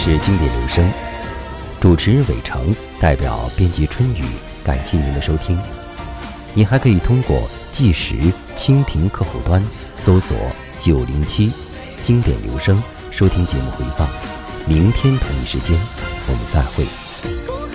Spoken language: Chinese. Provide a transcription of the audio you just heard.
是经典留声，主持人伟成，代表编辑春雨，感谢您的收听。您还可以通过计时蜻蜓客户端搜索907经典留声收听节目回放。明天同一时间我们再会。